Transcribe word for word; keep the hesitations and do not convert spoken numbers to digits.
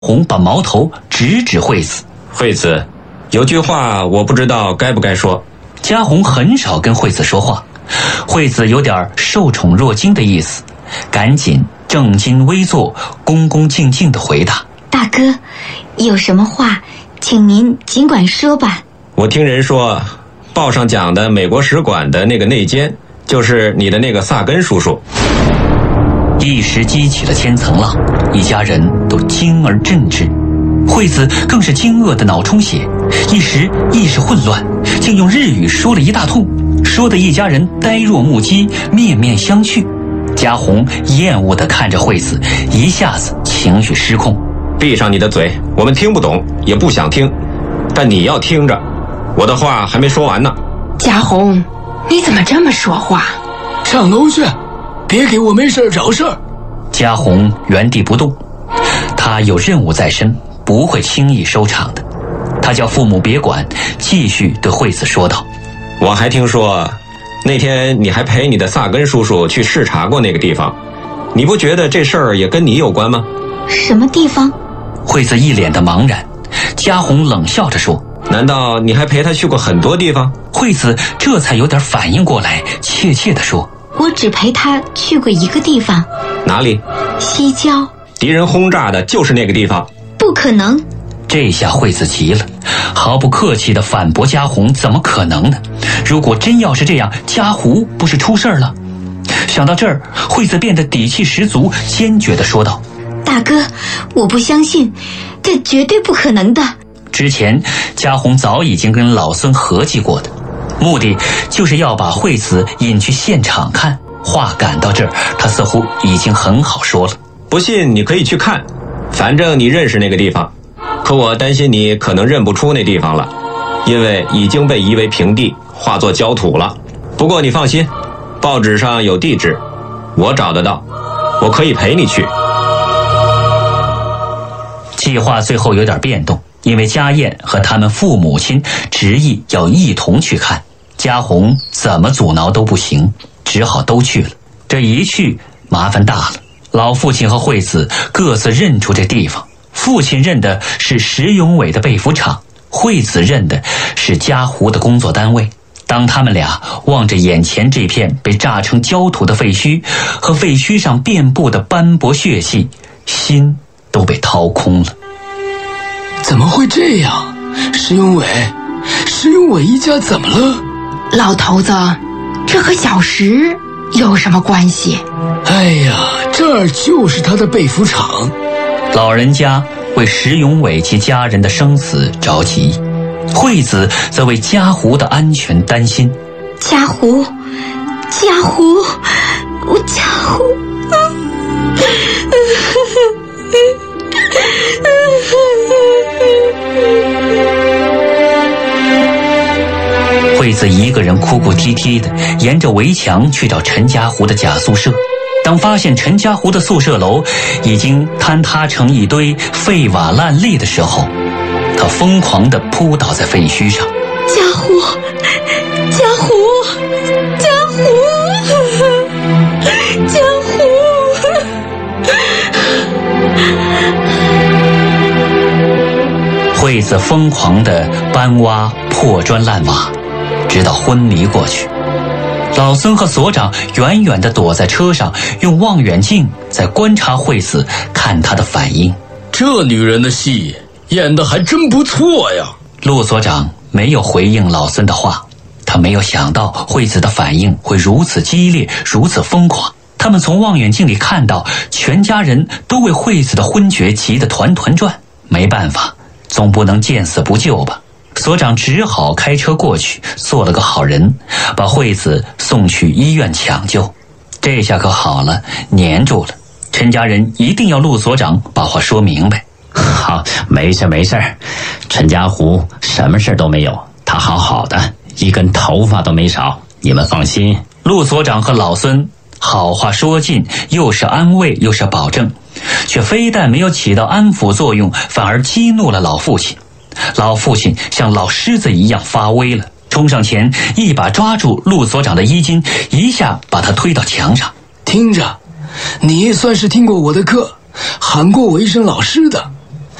红把矛头直指惠子。 惠子，有句话我不知道该不该说。 嘉红很少跟惠子说话，惠子有点受宠若惊的意思，赶紧正襟危坐，恭恭敬敬地回答： 大哥，有什么话请您尽管说吧。 我听人说，报上讲的美国使馆的那个内奸就是你的那个萨根叔叔。 一时激起了千层浪，一家人都惊而震之。惠子更是惊愕的脑充血，一时意识混乱，竟用日语说了一大通，说的一家人呆若木鸡，面面相觑。嘉红厌恶地看着惠子，一下子情绪失控。 闭上你的嘴，我们听不懂，也不想听，但你要听着，我的话还没说完呢。 嘉红，你怎么这么说话？ 上楼去，别给我没事找事儿。 嘉红原地不动，他有任务在身，不会轻易收场的。他叫父母别管，继续对惠子说道： 我还听说那天你还陪你的萨根叔叔去视察过那个地方，你不觉得这事儿也跟你有关吗？ 什么地方？ 惠子一脸的茫然。嘉红冷笑着说： 难道你还陪他去过很多地方？ 惠子这才有点反应过来，怯怯地说： 我只陪他去过一个地方。 哪里？ 西郊。 敌人轰炸的就是那个地方。 不可能。 这下惠子急了，毫不客气地反驳嘉红：怎么可能呢？如果真要是这样，嘉湖不是出事了？想到这儿，惠子变得底气十足，坚决地说道： 大哥，我不相信，这绝对不可能的。 之前嘉红早已经跟老孙合计过的，目的就是要把惠子引去现场看。话赶到这儿，他似乎已经很好说了。 不信你可以去看，反正你认识那个地方。可我担心你可能认不出那地方了，因为已经被夷为平地，化作焦土了。不过你放心，报纸上有地址，我找得到，我可以陪你去。 计划最后有点变动，因为家燕和他们父母亲执意要一同去看，嘉红怎么阻挠都不行，只好都去了。这一去麻烦大了，老父亲和惠子各自认出这地方，父亲认的是石永伟的被服厂，惠子认的是嘉湖的工作单位。当他们俩望着眼前这片被炸成焦土的废墟和废墟上遍布的斑驳血迹，心都被掏空了。 怎么会这样？石永伟，石永伟一家怎么了？ 老头子，这和小石有什么关系？ 哎呀，这儿就是他的被服厂。 老人家为石永伟及家人的生死着急，惠子则为嘉湖的安全担心。 嘉湖，嘉湖，我嘉湖。 惠子一个人哭哭啼啼的沿着围墙去找陈家湖的假宿舍。当发现陈家湖的宿舍楼已经坍塌成一堆废瓦烂砾的时候，他疯狂地扑倒在废墟上。 嘉湖，嘉湖，嘉湖，嘉湖。 惠子疯狂地搬挖破砖烂瓦，直到昏迷过去。老孙和所长远远地躲在车上，用望远镜在观察惠子，看她的反应。 这女人的戏演得还真不错呀。 陆所长没有回应老孙的话，他没有想到惠子的反应会如此激烈，如此疯狂。他们从望远镜里看到，全家人都为惠子的昏厥急得团团转。没办法，总不能见死不救吧。所长只好开车过去，做了个好人，把惠子送去医院抢救。这下可好了，黏住了。陈家人一定要陆所长把话说明白。 好，没事没事，陈家湖什么事都没有，他好好的，一根头发都没少，你们放心。 陆所长和老孙好话说尽，又是安慰又是保证，却非但没有起到安抚作用，反而激怒了老父亲。老父亲像老狮子一样发威了，冲上前一把抓住陆所长的衣襟，一下把他推到墙上。 听着，你算是听过我的课，喊过我一声老师的。